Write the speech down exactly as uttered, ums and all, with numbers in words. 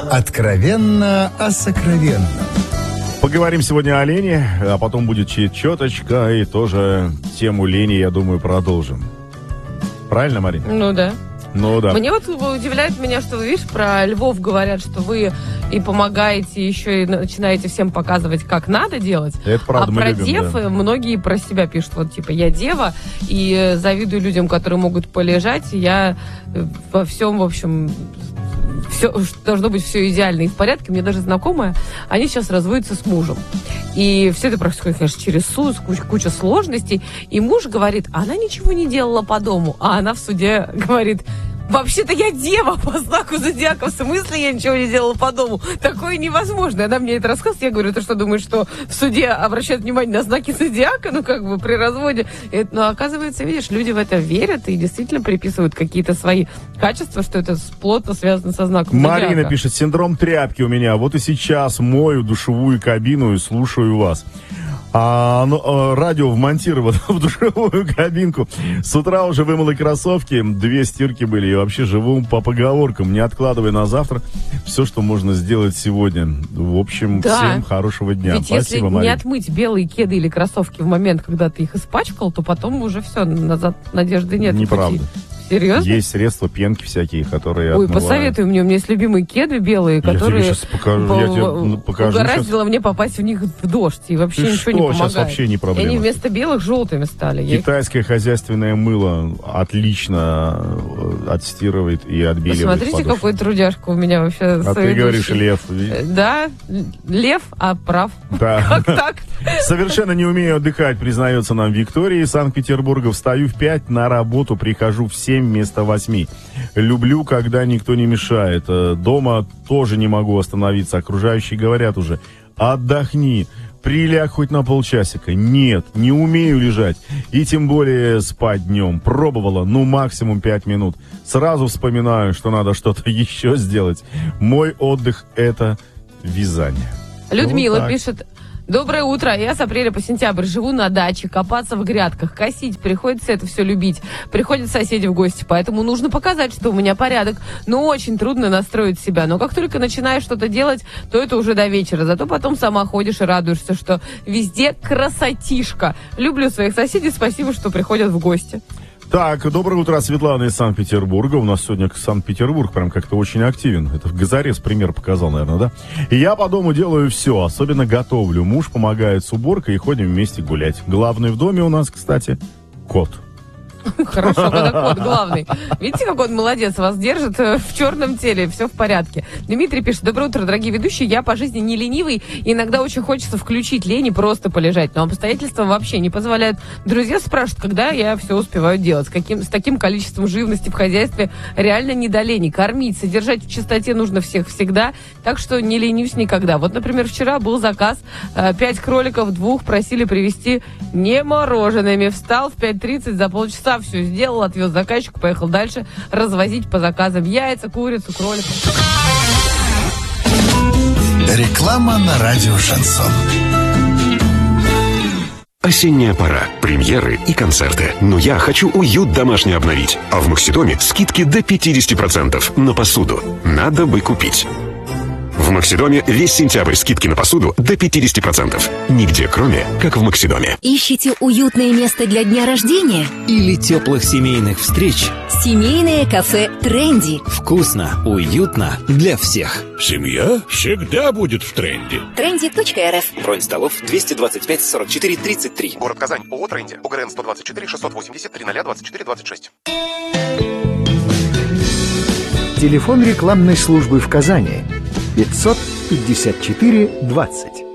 Откровенно о сокровенном. Поговорим сегодня о лени, а потом будет четочка, и тоже тему лени, я думаю, продолжим. Правильно, Марина? Ну да. Ну да. Мне вот удивляет меня, что вы, видишь, про львов говорят, что вы и помогаете, еще и начинаете всем показывать, как надо делать. Это правда, а мы про любим, дев да. многие про себя пишут. Вот типа я дева, и завидую людям, которые могут полежать. Я во всем, в общем, все, должно быть все идеально и в порядке. Мне даже знакомая, они сейчас разводятся с мужем. И все это происходит, конечно, через суд, куча, куча сложностей. И муж говорит, она ничего не делала по дому. А она в суде говорит, вообще-то я дева по знаку зодиака. В смысле я ничего не делала по дому? Такое невозможно. Она мне это рассказывает. Я говорю, ты что, думаешь, что в суде обращают внимание на знаки зодиака? Ну, как бы при разводе. Это, ну, оказывается, видишь, люди в это верят и действительно приписывают какие-то свои качества, что это плотно связано со знаком Марина зодиака. пишет, синдром тряпки у меня. Вот и сейчас мою душевую кабину и слушаю вас. А, ну, а, радио вмонтировано в душевую кабинку. С утра уже вымыла кроссовки, две стирки были. И вообще живу по поговоркам, не откладывай на завтра все, что можно сделать сегодня. В общем, да. Всем хорошего дня. Ведь Спасибо, если Марина. не отмыть белые кеды или кроссовки в момент, когда ты их испачкал, то потом уже все, назад надежды нет. Неправда. Пути. Серьезно? Есть средства, пенки всякие, которые Ой, отмывают. посоветуй мне, у меня есть любимые кеды белые, Я которые тебе сейчас покажу. Я тебе покажу угораздило мне попасть в них в дождь, и вообще Ты ничего что? не помогает. Сейчас вообще не проблема. И они вместо белых желтыми стали. Я их- Китайское хозяйственное мыло отлично отстирывает и отбеливает Посмотрите, подошву. какой трудяшка у меня вообще. А ты соведущий. говоришь лев. Э, Да, лев, а прав. Да. Как так? Совершенно не умею отдыхать, признается нам Виктория из Санкт-Петербурга. Встаю в пять, на работу прихожу в семь вместо восьми. Люблю, когда никто не мешает. Дома тоже не могу остановиться. Окружающие говорят уже, отдохни, приляг хоть на полчасика. Нет, не умею лежать. И тем более спать днем. Пробовала, ну максимум пять минут. Сразу вспоминаю, что надо что-то еще сделать. Мой отдых — это вязание. Людмила Вот так. пишет. Доброе утро. Я с апреля по сентябрь живу на даче, копаться в грядках, косить. Приходится это все любить. Приходят соседи в гости, поэтому нужно показать, что у меня порядок. Но очень трудно настроить себя. Но как только начинаешь что-то делать, то это уже до вечера. Зато потом сама ходишь и радуешься, что везде красотишка. Люблю своих соседей. Спасибо, что приходят в гости. Так, доброе утро, Светлана из Санкт-Петербурга. У нас сегодня Санкт-Петербург прям как-то очень активен. Это в Газарес пример показал, наверное, да? И я по дому делаю все, особенно готовлю. Муж помогает с уборкой и ходим вместе гулять. Главный в доме у нас, кстати, кот. Хорошо, когда кот главный. Видите, как он молодец, вас держит э, в черном теле, все в порядке. Дмитрий пишет, доброе утро, дорогие ведущие, я по жизни не ленивый, и иногда очень хочется включить лень и просто полежать, но обстоятельства вообще не позволяют. Друзья спрашивают, когда я все успеваю делать, с, каким, с таким количеством живности в хозяйстве реально не до лени. Кормить, содержать в чистоте нужно всех всегда, так что не ленюсь никогда. Вот, например, вчера был заказ, э, пять кроликов, двух просили привезти не морожеными. Встал в пять тридцать, за полчаса все сделал, отвез заказчику, поехал дальше развозить по заказам яйца, курицу, кроликов. Реклама на радио «Шансон». Осенняя пора, премьеры и концерты. Но я хочу уют домашний обновить. А в Максидоме скидки до пятьдесят процентов на посуду. Надо бы купить. В Максидоме весь сентябрь скидки на посуду до пятьдесят процентов. Нигде, кроме как в Максидоме. Ищите уютное место для дня рождения? Или теплых семейных встреч? Семейное кафе «Тренди». Вкусно, уютно для всех. Семья всегда будет в тренде. тренди точка эр эф. Бронь столов двести двадцать пять сорок четыре тридцать три. Город Казань. ООО «Тренди». УГРН сто двадцать четыре шестьсот восемьдесят три ноль двадцать четыре двадцать шесть. Телефон рекламной службы в Казани пятьсот пятьдесят четыре двадцать.